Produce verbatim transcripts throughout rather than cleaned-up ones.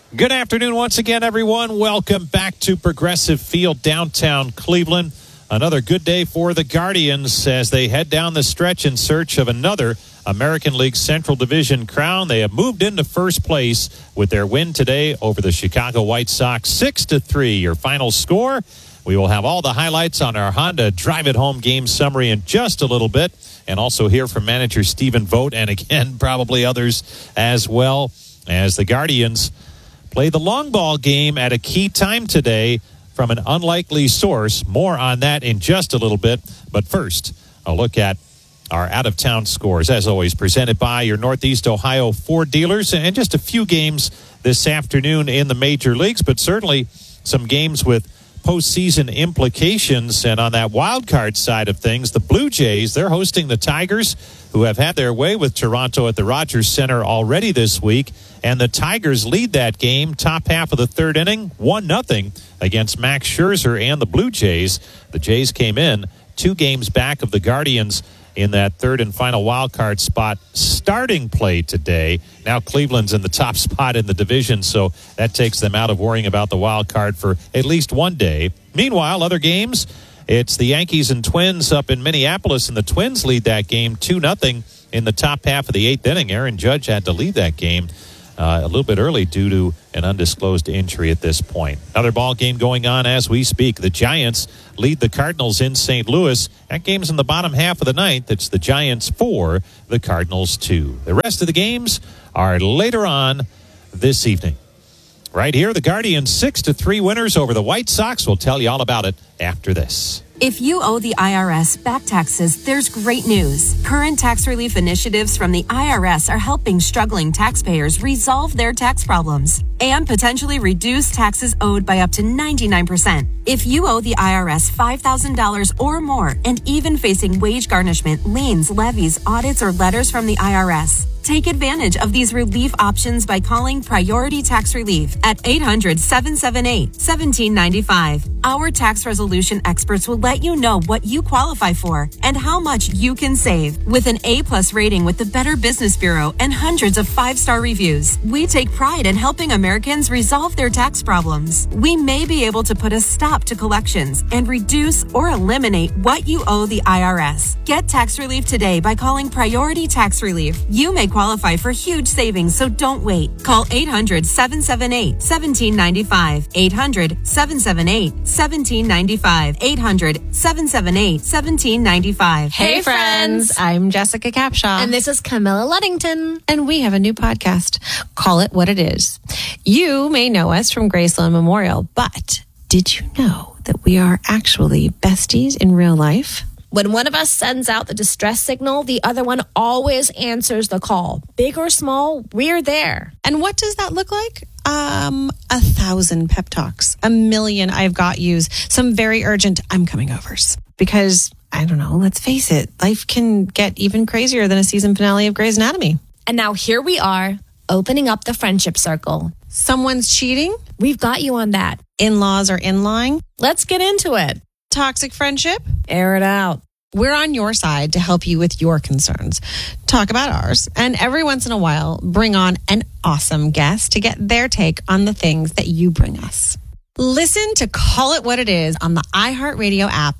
Good afternoon once again, everyone. Welcome back to Progressive Field, downtown Cleveland. Another good day for the Guardians as they head down the stretch in search of another American League Central Division crown. They have moved into first place with their win today over the Chicago White Sox, six to three. Your final score. We will have all the highlights on our Honda Drive It Home game summary in just a little bit, and also hear from manager Stephen Vogt, and again, probably others as well, as the Guardians play the long ball game at a key time today from an unlikely source. More on that in just a little bit. But first, a look at our out-of-town scores, as always, presented by your Northeast Ohio Ford dealers, and just a few games this afternoon in the major leagues, but certainly some games with postseason implications. And on that wild card side of things, the Blue Jays, they're hosting the Tigers, who have had their way with Toronto at the Rogers Center already this week. And the Tigers lead that game, top half of the third inning, one nothing against Max Scherzer and the Blue Jays. The Jays came in two games back of the Guardians in that third and final wild card spot starting play today. Now Cleveland's in the top spot in the division, so that takes them out of worrying about the wild card for at least one day. Meanwhile, other games, it's the Yankees and Twins up in Minneapolis, and the Twins lead that game two nothing in the top half of the eighth inning. Aaron Judge had to leave that game Uh, a little bit early due to an undisclosed injury at this point. Another ball game going on as we speak. The Giants lead the Cardinals in Saint Louis. That game's in the bottom half of the ninth. It's the Giants four, the Cardinals two. The rest of the games are later on this evening. Right here, the Guardians six to three winners over the White Sox. We'll tell you all about it after this. If you owe the I R S back taxes, there's great news. Current tax relief initiatives from the I R S are helping struggling taxpayers resolve their tax problems and potentially reduce taxes owed by up to ninety-nine percent. If you owe the I R S five thousand dollars or more and even facing wage garnishment, liens, levies, audits, or letters from the I R S, take advantage of these relief options by calling Priority Tax Relief at eight hundred, seven seven eight, one seven nine five. Our tax resolution experts will let you know what you qualify for and how much you can save. With an A-plus rating with the Better Business Bureau and hundreds of five-star reviews, we take pride in helping Americans resolve their tax problems. We may be able to put a stop to collections and reduce or eliminate what you owe the I R S. Get tax relief today by calling Priority Tax Relief. You may qualify for huge savings, so don't wait. Call eight hundred, seven seven eight, one seven nine five. eight hundred, seven seven eight, one seven nine five. eight hundred, seven seven eight, one seven nine five. Hey friends, I'm Jessica Capshaw. And this is Camilla Luddington. And we have a new podcast. Call It What It Is. You may know us from Graceland Memorial, but did you know that we are actually besties in real life? When one of us sends out the distress signal, the other one always answers the call. Big or small, we're there. And what does that look like? Um, a thousand pep talks, a million I've got yous, some very urgent I'm coming overs. Because, I don't know, let's face it, life can get even crazier than a season finale of Grey's Anatomy. And now here we are, opening up the friendship circle. Someone's cheating? We've got you on that. In-laws are in-lying? Let's get into it. Toxic friendship? Air it out. We're on your side to help you with your concerns. Talk about ours. And every once in a while, bring on an awesome guest to get their take on the things that you bring us. Listen to Call It What It Is on the iHeartRadio app.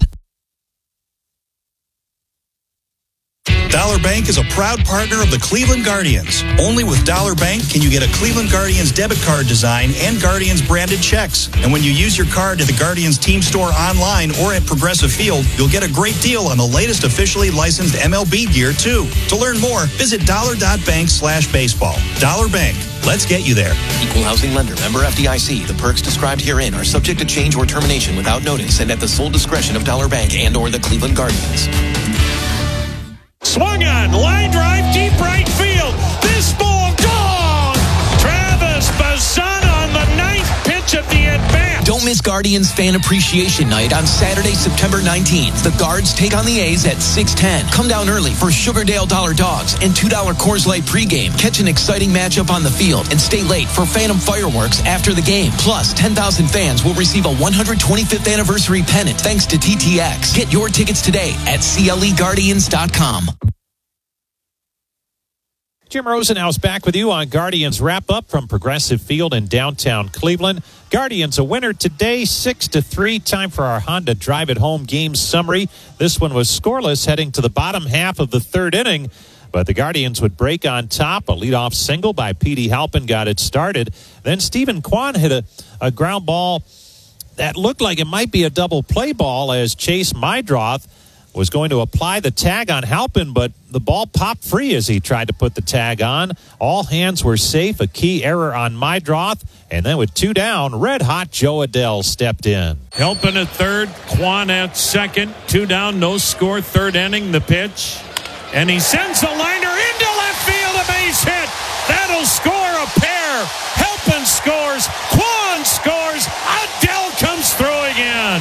Dollar Bank is a proud partner of the Cleveland Guardians. Only with Dollar Bank can you get a Cleveland Guardians debit card design and Guardians branded checks. And when you use your card at the Guardians team store online or at Progressive Field, you'll get a great deal on the latest officially licensed M L B gear, too. To learn more, visit dollar.bank slash baseball. Dollar Bank. Let's get you there. Equal housing lender. Member F D I C. The perks described herein are subject to change or termination without notice and at the sole discretion of Dollar Bank and or the Cleveland Guardians. Swung on, line drive, deep right field. This ball gone. Travis Bazan on the ninth pitch of the at-bat. Don't miss Guardians Fan Appreciation Night on Saturday, September nineteenth. The Guards take on the A's at six ten. Come down early for Sugardale Dollar Dogs and two dollar Coors Light pregame. Catch an exciting matchup on the field and stay late for Phantom Fireworks after the game. Plus, ten thousand fans will receive a one hundred twenty-fifth anniversary pennant thanks to T T X. Get your tickets today at C L E Guardians dot com. Jim Rosenhaus back with you on Guardians Wrap-Up from Progressive Field in downtown Cleveland. Guardians a winner today, six to three. Time for our Honda Drive It Home game summary. This one was scoreless heading to the bottom half of the third inning, but the Guardians would break on top. A leadoff single by Petey Halpin got it started. Then Stephen Kwan hit a, a ground ball that looked like it might be a double play ball as Chase Mydroth was going to apply the tag on Halpin, but the ball popped free as he tried to put the tag on. All hands were safe, a key error on Mydroth, and then with two down, red-hot Joe Adell stepped in. Halpin at third, Kwan at second, two down, no score, third inning, the pitch. And he sends a liner into left field, a base hit. That'll score a pair. Halpin scores, Kwan scores, Adell comes through again.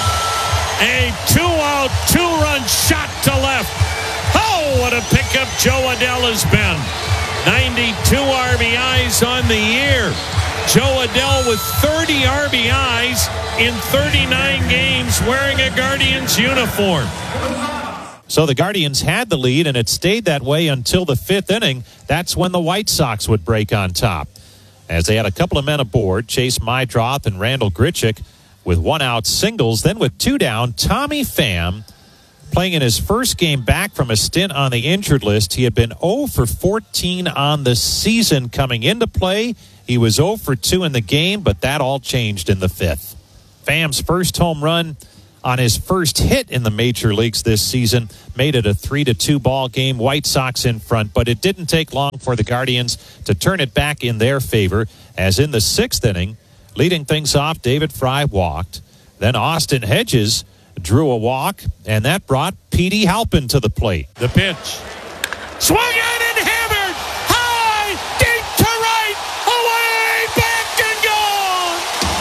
A two-out, two-run shot to left. Oh, what a pickup Joe Adell has been. ninety-two R B Is on the year. Joe Adell with thirty R B Is in thirty-nine games wearing a Guardians uniform. So the Guardians had the lead, and it stayed that way until the fifth inning. That's when the White Sox would break on top. As they had a couple of men aboard, Chase Mydroth and Randall Grichuk with one-out singles. Then with two down, Tommy Pham, playing in his first game back from a stint on the injured list. He had been oh for fourteen on the season coming into play. He was oh for two in the game, but that all changed in the fifth. Pham's first home run on his first hit in the major leagues this season made it a three to two ball game. White Sox in front, but it didn't take long for the Guardians to turn it back in their favor, as in the sixth inning, leading things off, David Fry walked. Then Austin Hedges drew a walk, and that brought Petey Halpin to the plate. The pitch. Swung on and hammered. High, deep to right, away, back and gone.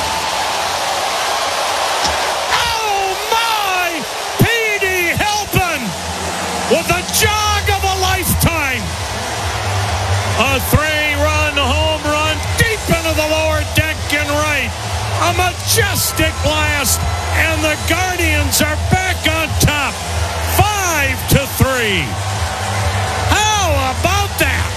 Oh, my! Petey Halpin with a jog of a lifetime. A three-run home run deep into the lower deck and right. A majestic blast, and the Guardians are back on top, five to three. How about that?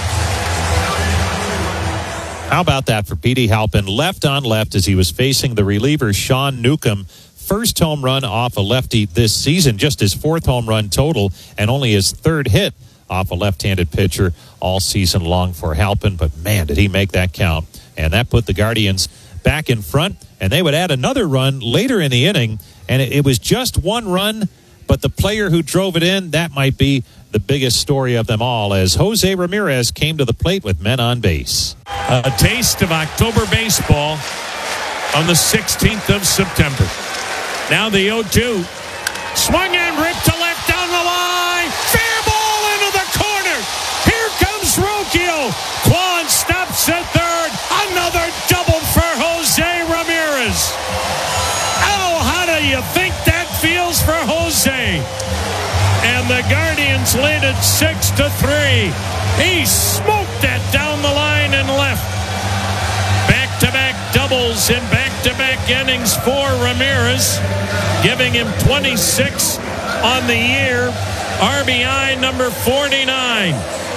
How about that for Petey Halpin? Left on left as he was facing the reliever Sean Newcomb. First home run off a lefty this season, just his fourth home run total, and only his third hit off a left-handed pitcher all season long for Halpin. But man, did he make that count. And that put the Guardians back in front, and they would add another run later in the inning, and it, it was just one run, but the player who drove it in, that might be the biggest story of them all, as Jose Ramirez came to the plate with men on base. A taste of October baseball on the sixteenth of September. Now the oh two. Swung and ripped to left down the line. Fair ball into the corner. Here comes Rocchio. Kwan stops at third. Another double for Jose Ramirez. Oh, how do you think that feels for Jose? And the Guardians lead at six to three. He smoked that down the line and left. Back-to-back doubles in back-to-back innings for Ramirez, giving him twenty-six on the year. R B I number forty-nine.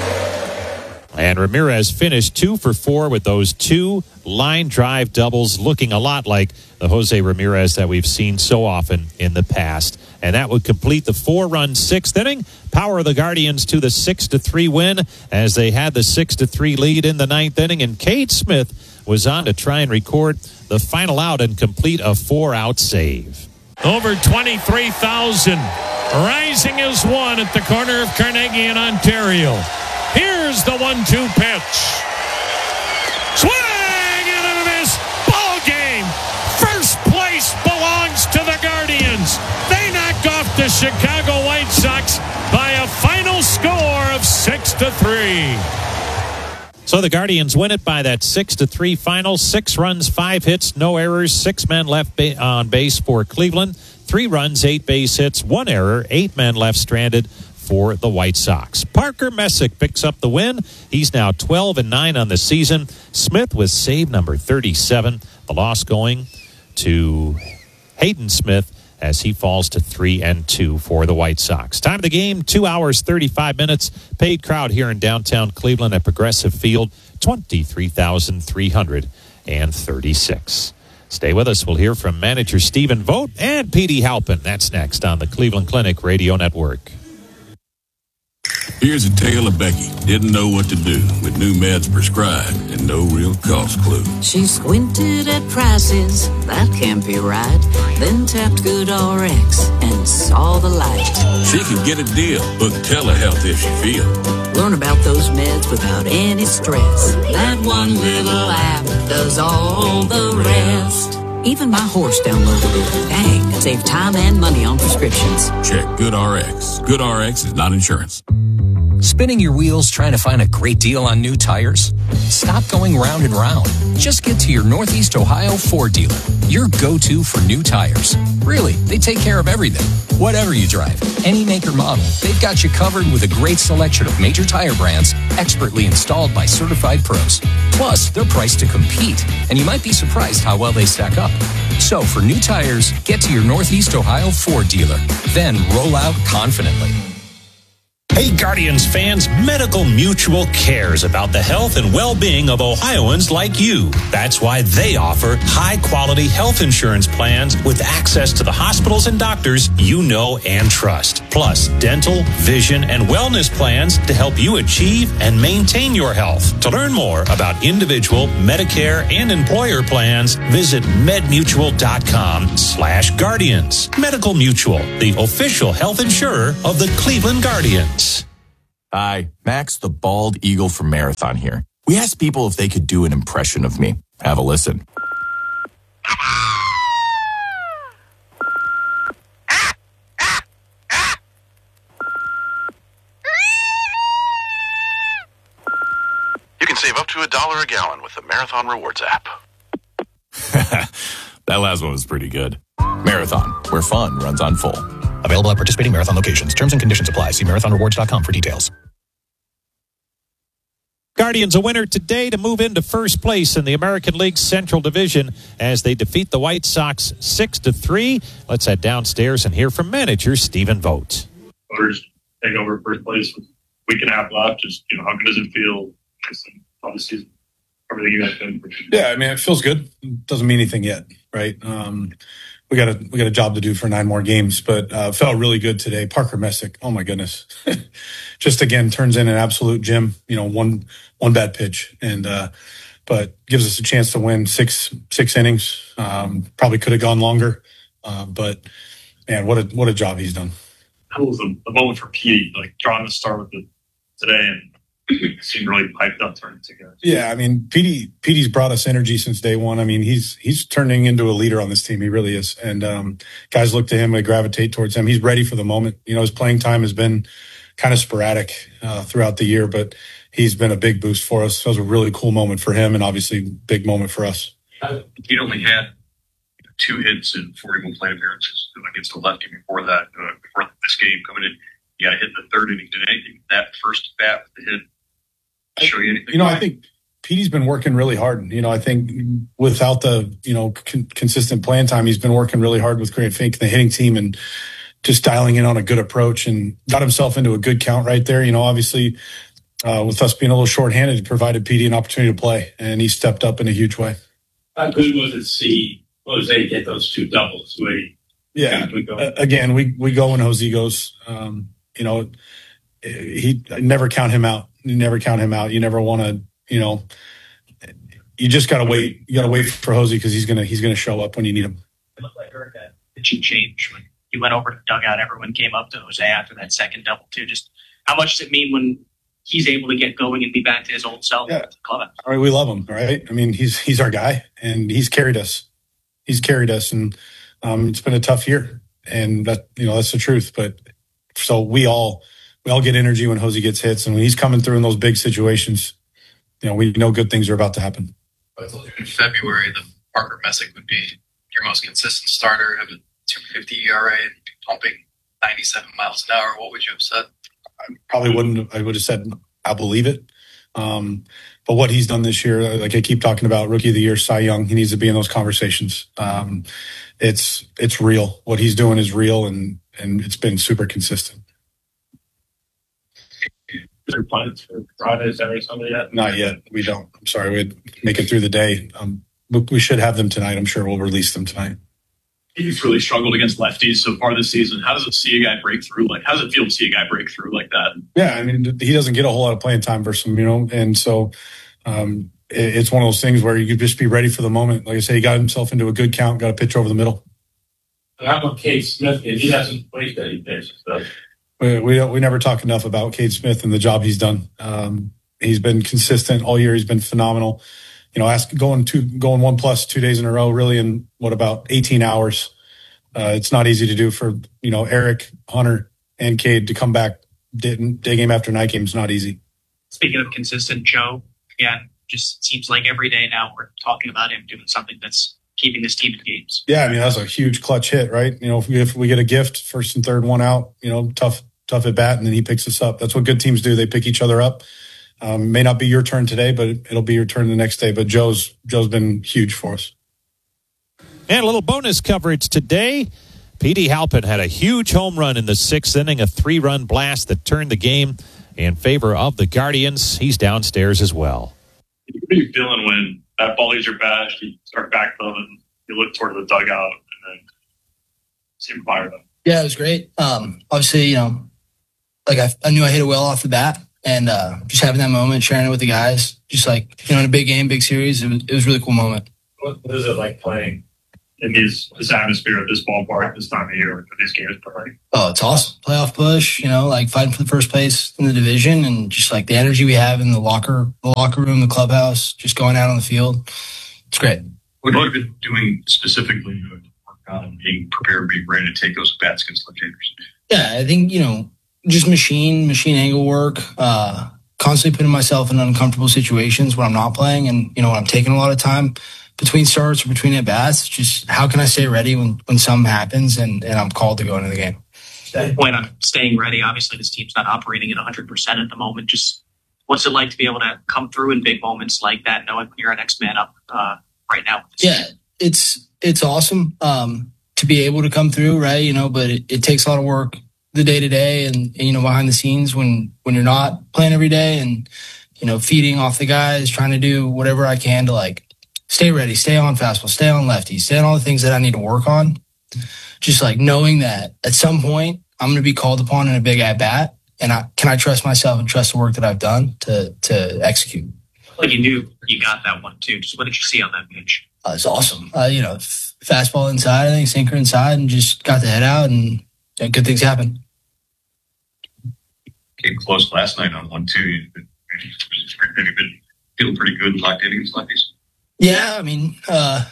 And Ramirez finished two for four with those two line drive doubles, looking a lot like the Jose Ramirez that we've seen so often in the past. And that would complete the four-run sixth inning, power the Guardians to the six to three win as they had the six to three lead in the ninth inning. And Cade Smith was on to try and record the final out and complete a four-out save. Over twenty-three thousand, rising as one at the corner of Carnegie in Ontario. Here's the one two pitch. Swing and a miss. Ball game. First place belongs to the Guardians. They knock off the Chicago White Sox by a final score of six to three. So the Guardians win it by that six to three final. Six runs, five hits, no errors, six men left ba- on base for Cleveland. Three runs, eight base hits, one error, eight men left stranded for the White Sox. Parker Messick picks up the win. He's now twelve and nine on the season. Smith with save number thirty-seven. The loss going to Hayden Smith as he falls to three and two for the White Sox. Time of the game, two hours, thirty-five minutes. Paid crowd here in downtown Cleveland at Progressive Field, twenty-three thousand three hundred thirty-six. Stay with us. We'll hear from manager Stephen Vogt and Petey Halpin. That's next on the Cleveland Clinic Radio Network. Here's a tale of Becky. Didn't know what to do with new meds prescribed and no real cost clue. She squinted at prices, that can't be right. Then tapped GoodRx and saw the light. She could get a deal, book telehealth if she feel. Learn about those meds without any stress. That one little app does all the rest. Even my horse downloaded it. Dang, save time and money on prescriptions. Check GoodRx. GoodRx is not insurance. Spinning your wheels trying to find a great deal on new tires? Stop going round and round. Just get to your Northeast Ohio Ford dealer, your go-to for new tires. Really, they take care of everything. Whatever you drive, any make or model, they've got you covered with a great selection of major tire brands expertly installed by certified pros. Plus, they're priced to compete, and you might be surprised how well they stack up. So for new tires, get to your Northeast Ohio Ford dealer. Then roll out confidently. Hey Guardians fans, Medical Mutual cares about the health and well-being of Ohioans like you. That's why they offer high-quality health insurance plans with access to the hospitals and doctors you know and trust. Plus, dental, vision, and wellness plans to help you achieve and maintain your health. To learn more about individual, Medicare, and employer plans, visit medmutual.com slash guardians. Medical Mutual, the official health insurer of the Cleveland Guardians. Hi, Max the Bald Eagle from Marathon here. We asked people if they could do an impression of me. Have a listen. You can save up to a dollar a gallon with the Marathon Rewards app. That last one was pretty good. Marathon, where fun runs on full. Available at participating Marathon locations. Terms and conditions apply. See marathon rewards dot com for details. Guardians a winner today to move into first place in the American League Central Division as they defeat the White Sox six to three. Let's head downstairs and hear from manager Stephen Vogt. Voters take over first place with a week and a half left. Just, you know, how good does it feel? Obviously, everything you guys done. Yeah, I mean, it feels good. It doesn't mean anything yet, right? Um, we got a we got a job to do for nine more games, but uh, felt really good today. Parker Messick, oh my goodness, just again turns in an absolute gem. You know, one one bad pitch, and uh, but gives us a chance to win six six innings. Um, probably could have gone longer, uh, but man, what a what a job he's done. How was the, the moment for Petey, like drawing the start with it today, and seemed really piped up turning to guys? Yeah, I mean, Petey Petey's brought us energy since day one. I mean, he's he's turning into a leader on this team. He really is, and um, guys look to him, they gravitate towards him. He's ready for the moment. You know, his playing time has been kind of sporadic uh, throughout the year, but he's been a big boost for us. That was a really cool moment for him, and obviously big moment for us. He only had two hits in forty-one plate appearances against a lefty before that. Uh, before this game coming in, he got hit in the third inning. Did anything that first bat with the hit show you anything? You know, I think Petey's been working really hard. You know, I think without the, you know, con- consistent playing time, he's been working really hard with Grant Fink, the hitting team, and just dialing in on a good approach and got himself into a good count right there. You know, obviously uh, with us being a little shorthanded, it provided Petey an opportunity to play, and he stepped up in a huge way. How good was it to see Jose get those two doubles? The way yeah, uh, again, we, we go when Jose goes. Um, you know, he I never count him out. You never count him out. You never want to, you know, you just got to wait. You got to wait for Jose because he's going to, he's going to show up when you need him. It looked like that pitching change when he went over to the dugout. Everyone came up to Jose after that second double too. Just how much does it mean when he's able to get going and be back to his old self? Yeah. All right. We love him. All right. I mean, he's, he's our guy, and he's carried us. He's carried us. And um, it's been a tough year, and that, you know, that's the truth. But so we all, We all get energy when Jose gets hits, and when he's coming through in those big situations, you know, we know good things are about to happen. I told you in February that Parker Messick would be your most consistent starter, have a two fifty E R A, and be pumping ninety-seven miles an hour. What would you have said? I probably wouldn't. I would have said, I believe it. Um, but what he's done this year, like I keep talking about, Rookie of the Year, Cy Young, he needs to be in those conversations. Um, it's it's real. What he's doing is real, and and it's been super consistent. Is there plans for Friday, Saturday, Sunday yet? Not yet. We don't. I'm sorry. We'd make it through the day. Um, we, we should have them tonight. I'm sure we'll release them tonight. He's really struggled against lefties so far this season. How does it see a guy break through? Like, how does it feel to see a guy break through like that? Yeah, I mean, he doesn't get a whole lot of playing time versus him, you know, and so um, it, it's one of those things where you could just be ready for the moment. Like I say, he got himself into a good count, got a pitch over the middle. How about Cade Smith? If he hasn't played that, he pitches. So. We, we we never talk enough about Cade Smith and the job he's done. Um, he's been consistent all year. He's been phenomenal. You know, ask going two going one plus two days in a row, really in what about eighteen hours. Uh, it's not easy to do for you know Eric, Hunter, and Cade to come back day, day game after night game is not easy. Speaking of consistent, Joe, again, just seems like every day now we're talking about him doing something that's keeping this team in games. Yeah, I mean that's a huge clutch hit, right? You know, if we, if we get a gift, first and third, one out, you know, tough. tough at bat, and then he picks us up. That's what good teams do. They pick each other up. Um, may not be your turn today, but it'll be your turn the next day. But Joe's Joe's been huge for us. And a little bonus coverage today. Petey Halpin had a huge home run in the sixth inning, a three-run blast that turned the game in favor of the Guardians. He's downstairs as well. What are you feeling when that ball leaves your bat, you start back them, and you look toward the dugout and then see him fire them? Yeah, it was great. Um, obviously, you know, like I, I knew I hit it well off the bat, and uh, just having that moment, sharing it with the guys, just like, you know, in a big game, big series, it was, it was a really cool moment. What is it like playing in these, this atmosphere at this ballpark this time of year for these games playing? Oh, it's awesome. Playoff push, you know, like fighting for the first place in the division, and just like the energy we have in the locker, the locker room, the clubhouse, just going out on the field. It's great. What have you been doing specifically to work on being prepared, being ready to take those bats against left-handers? Yeah, I think, you know, just machine, machine angle work, uh, constantly putting myself in uncomfortable situations when I'm not playing, and, you know, when I'm taking a lot of time between starts or between at bats, just how can I stay ready when, when something happens and, and I'm called to go into the game. When I'm staying ready, obviously this team's not operating at one hundred percent at the moment. Just what's it like to be able to come through in big moments like that, knowing when you're an next man up uh, right now? Yeah, it's it's awesome um, to be able to come through, right? You know, but it, it takes a lot of work the day to day and, and, you know, behind the scenes when, when you're not playing every day and, you know, feeding off the guys, trying to do whatever I can to like stay ready, stay on fastball, stay on lefty, stay on all the things that I need to work on. Just like knowing that at some point I'm going to be called upon in a big at bat, and I can I trust myself and trust the work that I've done to to execute. Like you knew you got that one too. Just what did you see on that pitch? Uh, it's awesome. Uh, you know, f- fastball inside, I think sinker inside, and just got the head out, and, and good things happened. Came close last night on one two. You've been feeling pretty good locked in against lefties. Yeah, I mean, uh,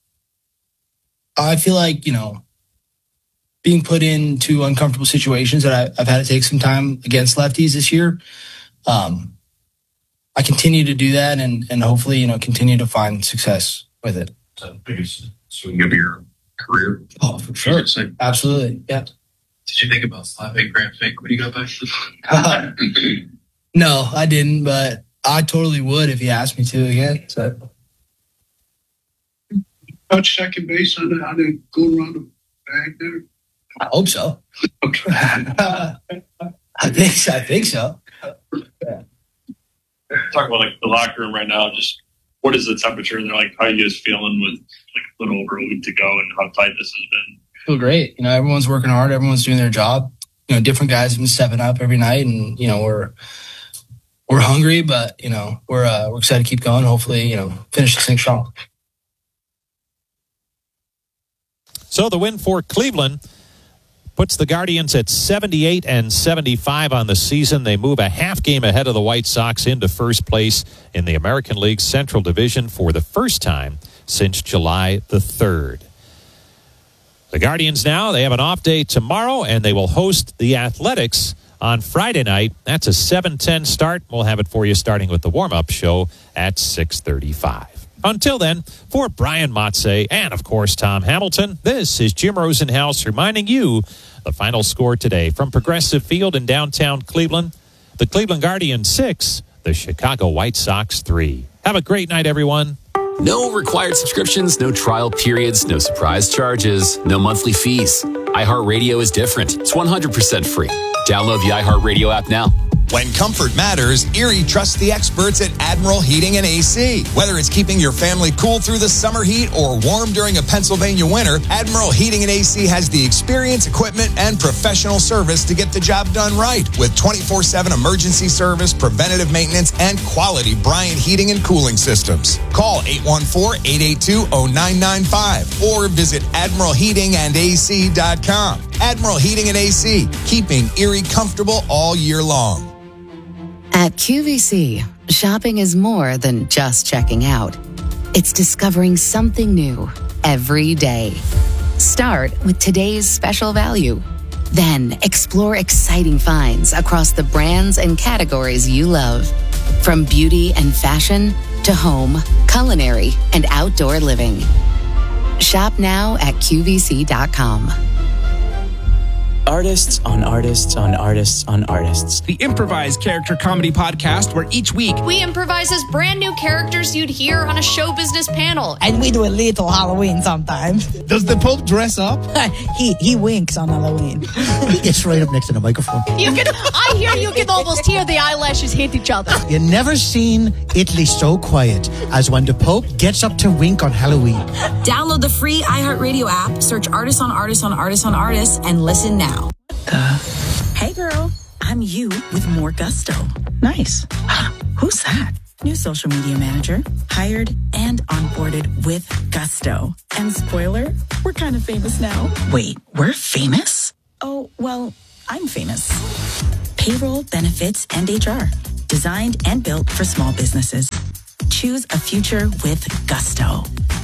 I feel like, you know, being put into uncomfortable situations that I, I've had to take some time against lefties this year. Um, I continue to do that and, and hopefully, you know, continue to find success with it. So the biggest swing of your career. Oh, for sure. Absolutely. Yeah. Did you think about slapping Grant Fink when you got back? No, I didn't, but I totally would if he asked me to again. So. Touch second base on the, on the go around the bag there? I hope so. Okay. I think so. I think so. Yeah. Talk about like the locker room right now. Just what is the temperature? And they're like, how are you guys feeling with like a little over a week to go and how tight this has been? Feel great. You know, everyone's working hard. Everyone's doing their job. You know, different guys have been stepping up every night, and you know we're we're hungry, but you know we're uh, we're excited to keep going. Hopefully, you know, finish this thing strong. So the win for Cleveland puts the Guardians at seventy-eight and seventy-five on the season. They move a half game ahead of the White Sox into first place in the American League Central Division for the first time since July the third. The Guardians now, they have an off day tomorrow, and they will host the Athletics on Friday night. That's a seven ten start. We'll have it for you starting with the warm-up show at six thirty-five. Until then, for Brian Motze and, of course, Tom Hamilton, this is Jim Rosenhaus reminding you the final score today from Progressive Field in downtown Cleveland. The Cleveland Guardians six, the Chicago White Sox three. Have a great night, everyone. No required subscriptions, no trial periods, no surprise charges, no monthly fees. iHeartRadio is different. It's one hundred percent free. Download the iHeartRadio app now. When comfort matters, Erie trusts the experts at Admiral Heating and A C. Whether it's keeping your family cool through the summer heat or warm during a Pennsylvania winter, Admiral Heating and A C has the experience, equipment, and professional service to get the job done right. With twenty-four seven emergency service, preventative maintenance, and quality Bryant heating and cooling systems. Call eight one four, eight eight two, zero nine nine five or visit admiral heating and a c dot com. Admiral Heating and A C, keeping Erie comfortable all year long. At Q V C, shopping is more than just checking out. It's discovering something new every day. Start with today's special value. Then explore exciting finds across the brands and categories you love. From beauty and fashion to home, culinary, and outdoor living. Shop now at Q V C dot com. Artists on artists on artists on artists. The improvised character comedy podcast where each week we improvise as brand new characters you'd hear on a show business panel. And we do a little Halloween sometimes. Does the Pope dress up? he he winks on Halloween. He gets right up next to the microphone. You can I hear you can almost hear the eyelashes hit each other. You've never seen Italy so quiet as when the Pope gets up to wink on Halloween. Download the free iHeartRadio app, search Artists on Artists on Artists on Artists, and listen now. Uh, hey girl, I'm you with more gusto. Nice. Who's that? New social media manager, hired and onboarded with gusto. And spoiler, we're kind of famous now. Wait, we're famous? Oh, well, I'm famous. Payroll, benefits, and H R. Designed and built for small businesses. Choose a future with gusto.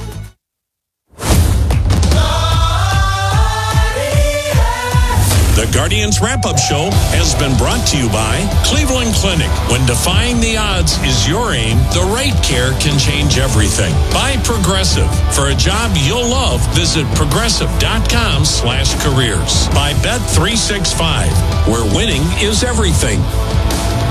The Guardians Wrap-Up Show has been brought to you by Cleveland Clinic. When defying the odds is your aim, the right care can change everything. By Progressive. For a job you'll love, visit progressive.com slash careers. By Bet three sixty-five, where winning is everything.